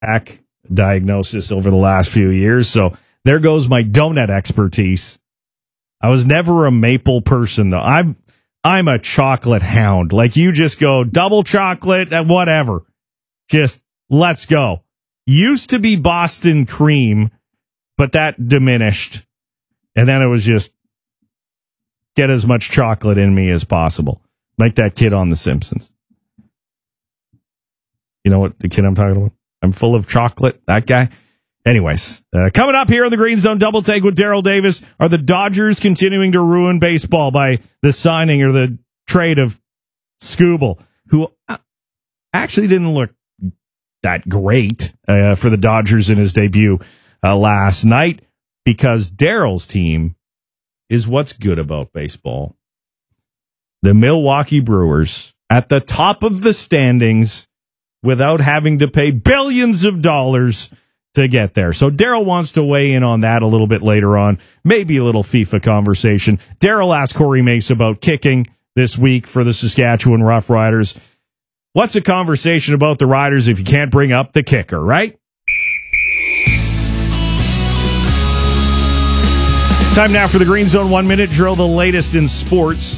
back diagnosis over the last few years. So there goes my donut expertise. I was never a maple person, though. I'm a chocolate hound. Like, you just go double chocolate, whatever. Just let's go. Used to be Boston cream, but that diminished. And then it was just get as much chocolate in me as possible. Like that kid on The Simpsons. You know what the kid I'm talking about? I'm full of chocolate, that guy. Anyways, coming up here on the Green Zone Double Take with Daryl Davis, are the Dodgers continuing to ruin baseball by the signing or the trade of Skubal, who actually didn't look that great for the Dodgers in his debut last night, because Daryl's team is what's good about baseball. The Milwaukee Brewers at the top of the standings without having to pay billions of dollars to get there. So Daryl wants to weigh in on that a little bit later on, maybe a little FIFA conversation. Daryl asked Corey Mace about kicking this week for the Saskatchewan Roughriders. What's a conversation about the Riders if you can't bring up the kicker, right? Time now for the Green Zone 1 Minute Drill, the latest in sports.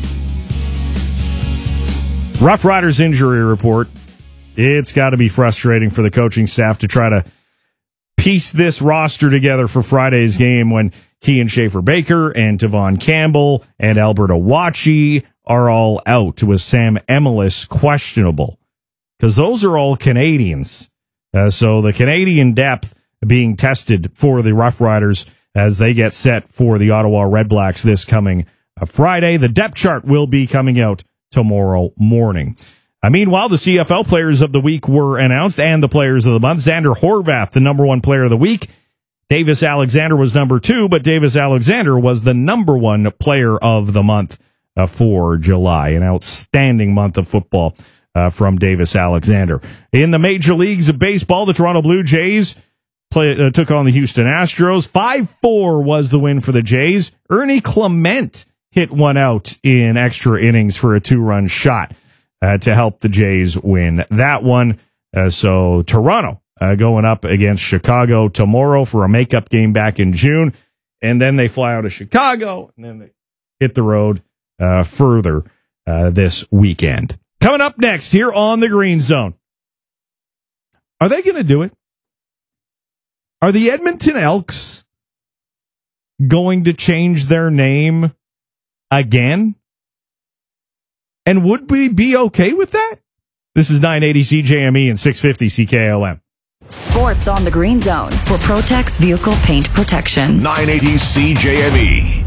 Roughriders injury report. It's got to be frustrating for the coaching staff to try to piece this roster together for Friday's game when Kean Schaefer-Baker and Tavon Campbell and Albert Awachi are all out, with Sam Emilus questionable, because those are all Canadians. So the Canadian depth being tested for the Roughriders as they get set for the Ottawa Redblacks this coming Friday. The depth chart will be coming out tomorrow morning. Meanwhile, the CFL Players of the Week were announced, and the Players of the Month. Xander Horvath, the number one player of the week. Davis Alexander was number 2, but Davis Alexander was the number 1 player of the month for July. An outstanding month of football from Davis Alexander. In the major leagues of baseball, the Toronto Blue Jays took on the Houston Astros. 5-4 was the win for the Jays. Ernie Clement hit one out in extra innings for a 2-run shot to help the Jays win that one. So Toronto going up against Chicago tomorrow for a makeup game back in June. And then they fly out of Chicago, and then they hit the road further this weekend. Coming up next here on the Green Zone. Are they going to do it? Are the Edmonton Elks going to change their name again? And would we be okay with that? This is 980 CJME and 650 CKOM. Sports on the Green Zone for Protex Vehicle Paint Protection. 980 CJME.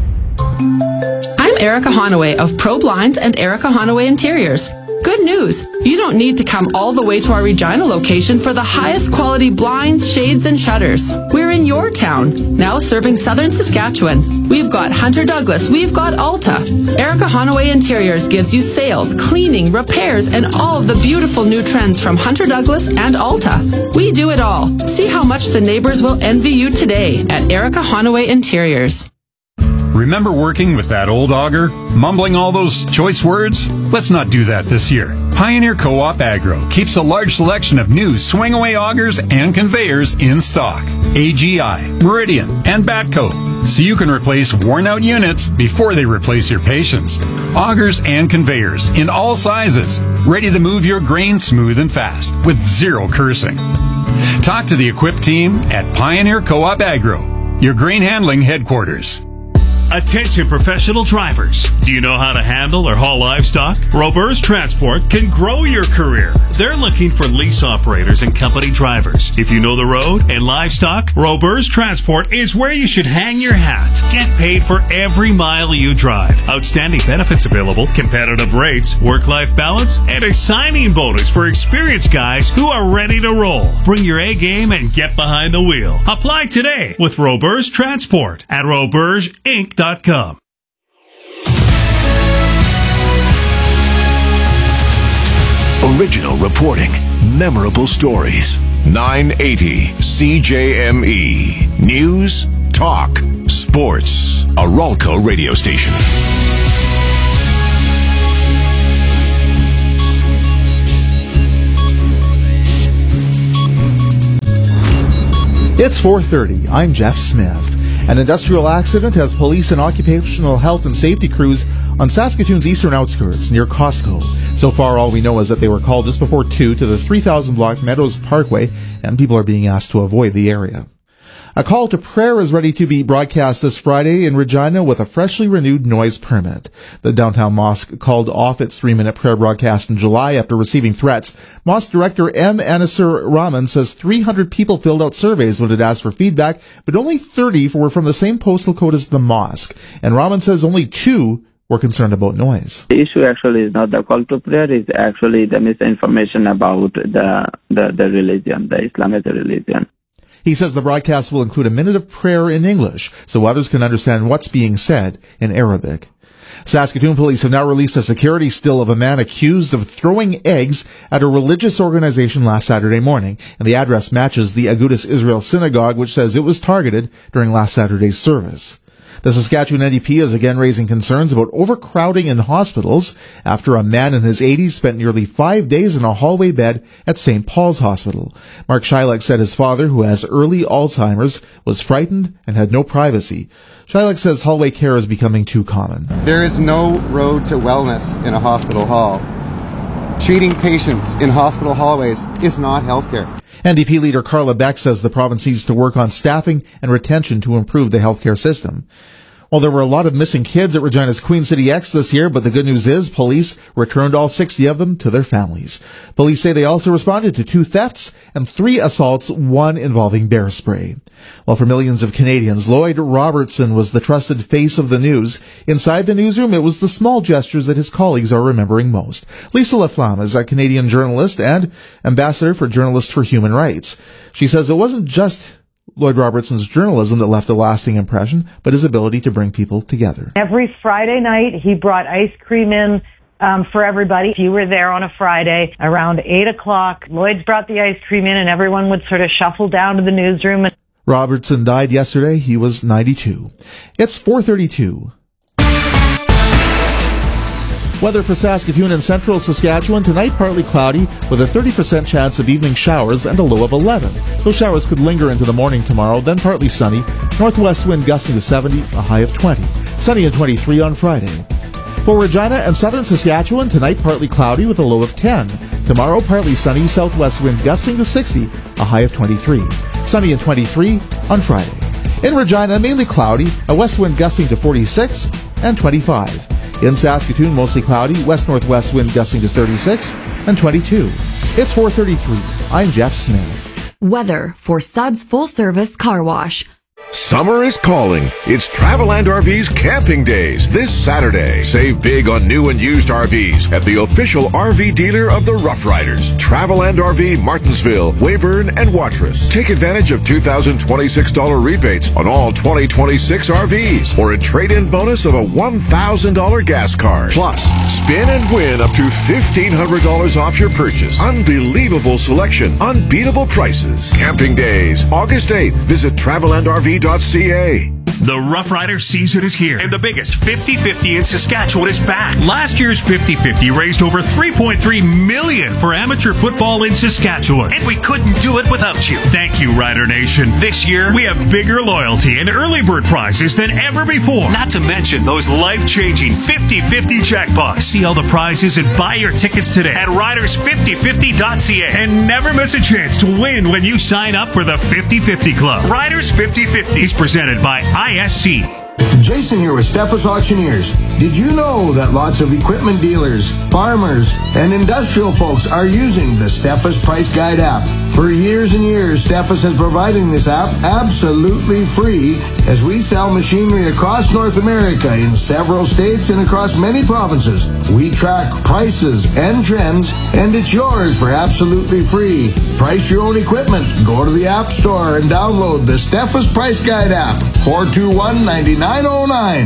I'm Erica Honaway of Pro Blinds and Erica Honaway Interiors. Good news! You don't need to come all the way to our Regina location for the highest quality blinds, shades, and shutters. We're in your town, now serving southern Saskatchewan. We've got Hunter Douglas, we've got Alta. Erica Honaway Interiors gives you sales, cleaning, repairs, and all of the beautiful new trends from Hunter Douglas and Alta. We do it all. See how much the neighbors will envy you today at Erica Honaway Interiors. Remember working with that old auger? Mumbling all those choice words? Let's not do that this year. Pioneer Co-op Agro keeps a large selection of new swing-away augers and conveyors in stock. AGI, Meridian, and Batco, so you can replace worn-out units before they replace your patience. Augers and conveyors in all sizes, ready to move your grain smooth and fast with zero cursing. Talk to the equipped team at Pioneer Co-op Agro, your grain handling headquarters. Attention professional drivers. Do you know how to handle or haul livestock? Robers Transport can grow your career. They're looking for lease operators and company drivers. If you know the road and livestock, Robers Transport is where you should hang your hat. Get paid for every mile you drive. Outstanding benefits available, competitive rates, work-life balance, and a signing bonus for experienced guys who are ready to roll. Bring your A game and get behind the wheel. Apply today with Robers Transport at robersinc.com. Original reporting, memorable stories. 980 CJME. News, talk, sports. A Ralco radio station. It's 4:30. I'm Jeff Smith. An industrial accident has police and occupational health and safety crews on Saskatoon's eastern outskirts near Costco. So far, all we know is that they were called just before 2 to the 3,000 block Meadows Parkway, and people are being asked to avoid the area. A call to prayer is ready to be broadcast this Friday in Regina with a freshly renewed noise permit. The downtown mosque called off its 3-minute prayer broadcast in July after receiving threats. Mosque director M. Anisur Rahman says 300 people filled out surveys when it asked for feedback, but only 30 were from the same postal code as the mosque. And Rahman says only 2 were concerned about noise. The issue actually is not the call to prayer, it's actually the misinformation about the religion, the Islamic religion. He says the broadcast will include a minute of prayer in English so others can understand what's being said in Arabic. Saskatoon police have now released a security still of a man accused of throwing eggs at a religious organization last Saturday morning, and the address matches the Agudas Israel Synagogue, which says it was targeted during last Saturday's service. The Saskatchewan NDP is again raising concerns about overcrowding in hospitals after a man in his 80s spent nearly 5 days in a hallway bed at St. Paul's Hospital. Mark Shylock said his father, who has early Alzheimer's, was frightened and had no privacy. Shylock says hallway care is becoming too common. There is no road to wellness in a hospital hall. Treating patients in hospital hallways is not healthcare. NDP leader Carla Beck says the province needs to work on staffing and retention to improve the healthcare system. Well, there were a lot of missing kids at Regina's Queen City X this year, but the good news is police returned all 60 of them to their families. Police say they also responded to 2 thefts and 3 assaults, 1 involving bear spray. Well, for millions of Canadians, Lloyd Robertson was the trusted face of the news. Inside the newsroom, it was the small gestures that his colleagues are remembering most. Lisa Laflamme is a Canadian journalist and ambassador for Journalists for Human Rights. She says it wasn't just Lloyd Robertson's journalism that left a lasting impression, but his ability to bring people together. Every Friday night, he brought ice cream in for everybody. If you were there on a Friday around 8 o'clock, Lloyd brought the ice cream in and everyone would sort of shuffle down to the newsroom. Robertson died yesterday. He was 92. It's 4:32. Weather for Saskatoon and central Saskatchewan tonight, partly cloudy with a 30% chance of evening showers and a low of 11. Those showers could linger into the morning tomorrow, then partly sunny. Northwest wind gusting to 70, a high of 20. Sunny and 23 on Friday. For Regina and southern Saskatchewan, tonight partly cloudy with a low of 10. Tomorrow, partly sunny, southwest wind gusting to 60, a high of 23. Sunny and 23 on Friday. In Regina, mainly cloudy, a west wind gusting to 46 and 25. In Saskatoon, mostly cloudy, west-northwest wind gusting to 36 and 22. It's 4:33. I'm Jeff Smith. Weather for Suds Full Service Car Wash. Summer is calling. It's Traveland RV's Camping Days this Saturday. Save big on new and used RVs at the official RV dealer of the Rough Riders. Traveland RV, Martinsville, Weyburn, and Watrous. Take advantage of $2,026 rebates on all 2026 RVs or a trade-in bonus of a $1,000 gas card. Plus, spin and win up to $1,500 off your purchase. Unbelievable selection. Unbeatable prices. Camping Days, August 8th. Visit TravelandRV.ca. The Rough Rider season is here, and the biggest 50-50 in Saskatchewan is back. Last year's 50-50 raised over $3.3 million for amateur football in Saskatchewan, and we couldn't do it without you. Thank you, Rider Nation. This year, we have bigger loyalty and early bird prizes than ever before. Not to mention those life-changing 50-50 jackpots. See all the prizes and buy your tickets today at riders5050.ca, and never miss a chance to win when you sign up for the 50-50 Club. Riders 50-50 is presented by ISC. Jason here with Steffes Auctioneers. Did you know that lots of equipment dealers, farmers, and industrial folks are using the Steffes Price Guide app? For years and years, Steffes has provided this app absolutely free as we sell machinery across North America in several states and across many provinces. We track prices and trends, and it's yours for absolutely free. Price your own equipment. Go to the App Store and download the Steffes Price Guide app. 421-9909.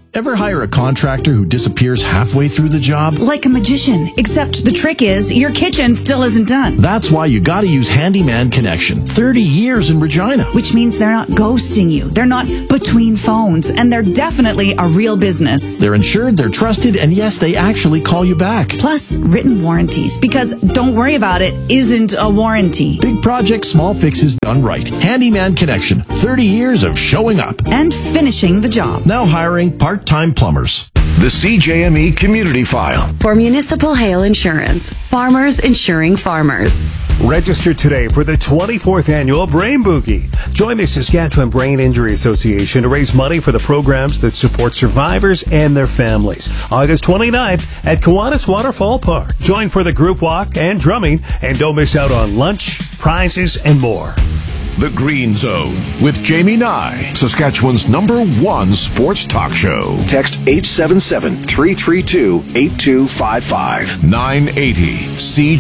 Ever hire a contractor who disappears halfway through the job? Like a magician, except the trick is your kitchen still isn't done. That's why you gotta use Handyman Connection. 30 years in Regina. Which means they're not ghosting you. They're not between phones. And they're definitely a real business. They're insured, they're trusted, and yes, they actually call you back. Plus, written warranties. Because don't worry about it isn't a warranty. Big projects, small fixes done right. Handyman Connection. 30 years of showing up. And finishing the job. Now hiring part-time plumbers. The CJME Community File. For municipal hail insurance, farmers insuring farmers. Register today for the 24th annual Brain Boogie. Join the Saskatchewan Brain Injury Association to raise money for the programs that support survivors and their families. August 29th at Kiwanis Waterfall Park. Join for the group walk and drumming, and don't miss out on lunch, prizes, and more. The Green Zone with Jamie Nye, Saskatchewan's #1 sports talk show. Text 877-332-8255. 980 CJ.